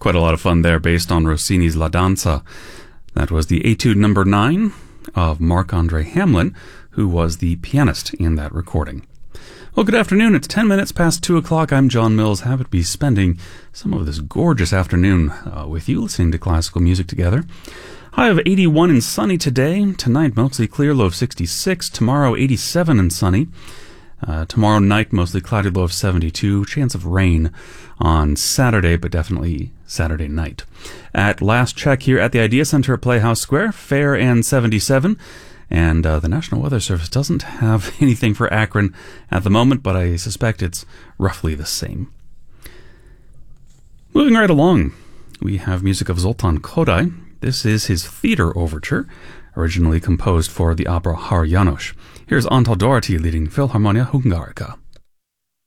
Quite a lot of fun there based on Rossini's La Danza. That was the Etude number 9 of Marc-Andre Hamelin, who was the pianist in that recording. Well, good afternoon. It's 10 minutes past 2 o'clock. I'm John Mills. Happy to be spending some of this gorgeous afternoon with you, listening to classical music together. High of 81 and sunny today. Tonight, mostly clear, low of 66. Tomorrow, 87 and sunny. Tomorrow night, mostly cloudy, low of 72. Chance of rain on Saturday, but definitely Saturday night. At last check here at the Idea Center at Playhouse Square, fair and 77. And the National Weather Service doesn't have anything for Akron at the moment, but I suspect it's roughly the same. Moving right along, we have music of Zoltan Kodály. This is his theater overture, originally composed for the opera Har János. Here's Antal Doherty leading Philharmonia Hungarica.